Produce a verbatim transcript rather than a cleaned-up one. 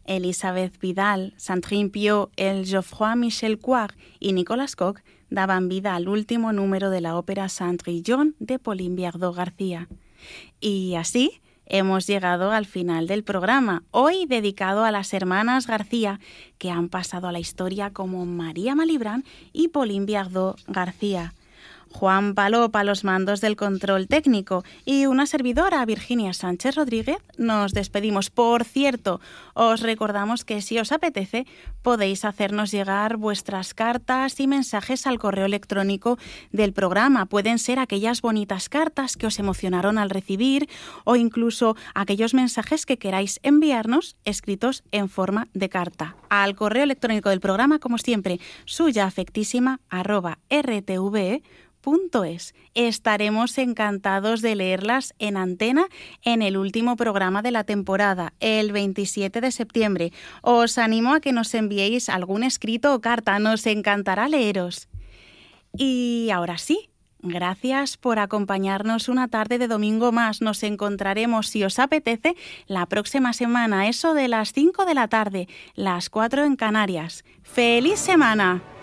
Elisabeth Vidal, Sandrine Piot, el Geoffroy Michel Coir y Nicolas Coq daban vida al último número de la ópera Cendrillon de Pauline Viardot García. Y así hemos llegado al final del programa, hoy dedicado a las hermanas García, que han pasado a la historia como María Malibran y Pauline Viardot García. Juan Palop a los mandos del control técnico y una servidora, Virginia Sánchez Rodríguez, nos despedimos. Por cierto, os recordamos que si os apetece podéis hacernos llegar vuestras cartas y mensajes al correo electrónico del programa. Pueden ser aquellas bonitas cartas que os emocionaron al recibir o incluso aquellos mensajes que queráis enviarnos escritos en forma de carta. Al correo electrónico del programa, como siempre, suyaafectísima arroba rtve punto es. Estaremos encantados de leerlas en antena en el último programa de la temporada, el veintisiete de septiembre. Os animo a que nos enviéis algún escrito o carta, nos encantará leeros. Y ahora sí, gracias por acompañarnos una tarde de domingo más. Nos encontraremos, si os apetece, la próxima semana, eso de las cinco de la tarde, las cuatro en Canarias. ¡Feliz semana!